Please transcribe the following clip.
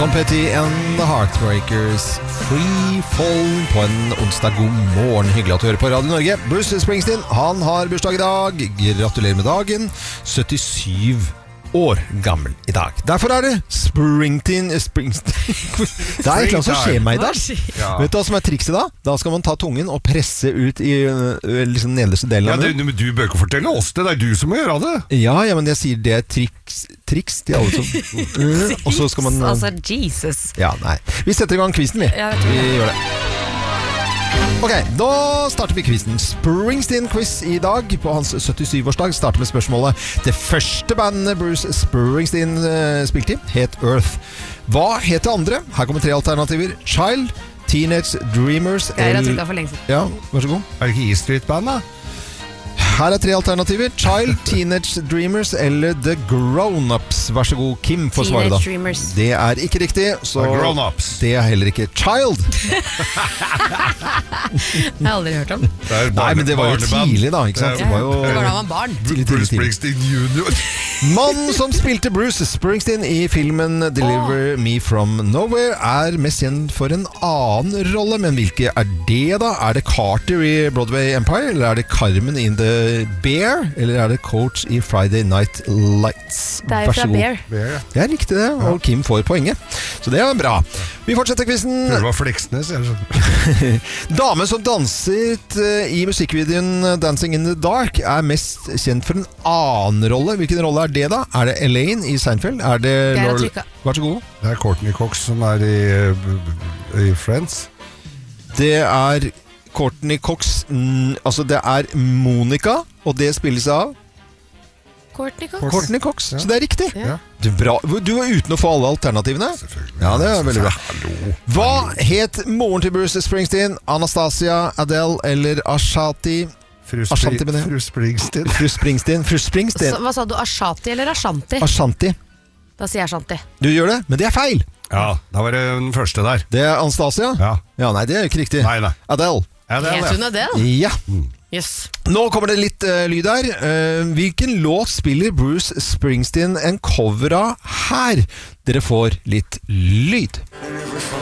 Tom Petty and the Heartbreakers, Free Fall på en onsdag. God morgen, hyggelig at du hører på Radio Norge. Bruce Springsteen, han har bursdag i dag. Gratulerer med dagen. 77 år gammel i dag. Derfor er det Springsteen. Det er et eller annet som skjer meg i dag. Ja. Vet du hva som er trikset da? Da skal man ta tungen og presse ut i liksom nederste delen av det. Men du bør ikke fortelle oss det, det er du som må gjøre det. Ja, men jeg sier det er triks til alle som og så skal man altså, Jesus. Ja, nei. Vi setter i gang quizen, vi. Vi gjør det. Ok, da starter vi quizen. Springsteen-quiz i dag på hans 77-årsdag. Starter med spørsmålet. Det første bandet Bruce Springsteen spilte i het Earth. Hva het det andre? Her kommer 3 alternativer. Child, Teenage Dreamers Jeg har trykket for lenge siden. Ja, vær så god. Er det ikke E-Street Band da? Her er 3 alternativer. Child, Teenage Dreamers eller The Grown-Ups. Vær så god, Kim får svare da. Teenage Dreamers. Det er ikke riktig, så Grown-Ups. Det er heller ikke Child. Det har jeg aldri hørt om. Nei, men det var jo tidlig da, ikke sant? Det var da man barn. Bruce Springsteen Junior. Mannen som spilte Bruce Springsteen i filmen Deliver Me From Nowhere er mest kjent for en annen rolle, men hvilke er det da? Er det Carter i Broadway Empire, eller er det Carmen in The Bear, eller er det Coach i Friday Night Lights? Det er fra Bear. Det er riktig det, og Kim får poenget. Så det er bra. Vi fortsetter quizen. Det var Fleksnes, Dame som danset i musikkvideoen Dancing in the Dark er mest kjent for en annen rolle. Hvilken rolle er det da? Er det Elaine i Seinfeld? Er det Vær så god. Det er Courtney Cox som er i Friends. Det er Courtney Cox, altså det er Monica, og det spilles av Courtney Cox, så det er riktig. Ja. Bra. Du var uten å få alle alternativene. Ja, det er veldig bra. Hva het moren til Bruce Springsteen? Anastasia, Adele eller Ashanti? Fru Springsteen. Fru Springsteen. Hva sa du, Ashanti eller Ashanti? Ashanti. Da sier jeg Ashanti. Du gjør det, men det er feil. Ja, da var det den første der. Det er Anastasia? Ja, nei, det er ikke riktig. Nei. Adele. Het hun Adele? Ja. Yes. Nå kommer det litt lyd her. Hvilken låt spiller Bruce Springsteen en cover av her? Dere får litt lyd.